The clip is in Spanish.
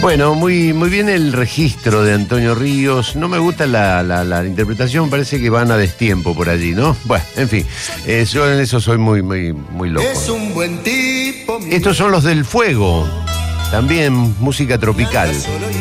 Bueno, muy bien el registro de Antonio Ríos. No me gusta la interpretación, parece que van a destiempo por allí, ¿no? Bueno, en fin, yo en eso soy muy loco. Es un buen tipo. Estos son los del Fuego, también música tropical.